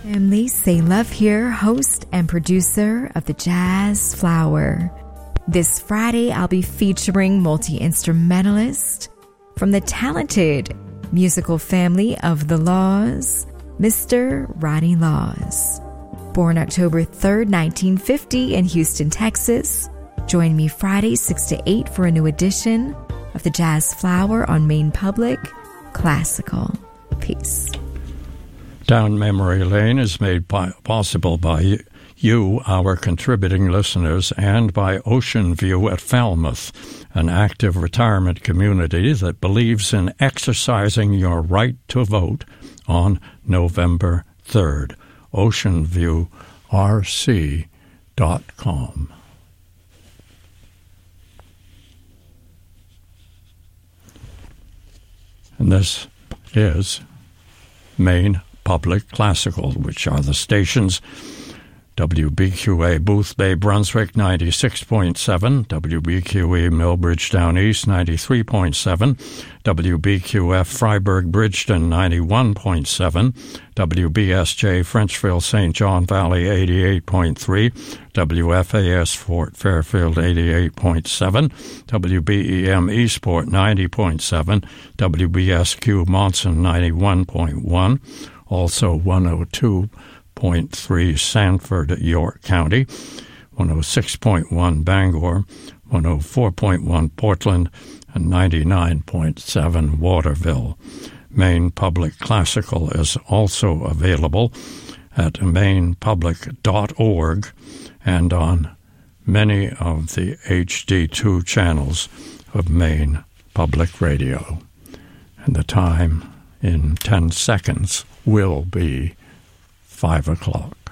I'm Lisa Love here, host and producer of the Jazz Flower. This Friday, I'll be featuring multi-instrumentalist from the talented musical family of the Laws, Mr. Ronnie Laws. Born October 3rd, 1950 in Houston, Texas. Join me Friday 6 to 8 for a new edition of the Jazz Flower on Maine Public Classical. Peace. Down Memory Lane is made possible by you, our contributing listeners, and by Ocean View at Falmouth, an active retirement community that believes in exercising your right to vote on November 3rd. OceanViewRC.com. And this is Maine Public Classical, which are the stations WBQA Booth Bay, Brunswick 96.7, WBQE Millbridge Down East 93.7, WBQF Freiburg Bridgeton 91.7, WBSJ Frenchville St. John Valley 88.3, WFAS Fort Fairfield 88.7, WBEM Eastport 90.7, WBSQ Monson 91.1, also 102.3 Sanford, York County, 106.1 Bangor, 104.1 Portland, and 99.7 Waterville. Maine Public Classical is also available at mainepublic.org and on many of the HD2 channels of Maine Public Radio. And the time in 10 seconds will be 5 o'clock.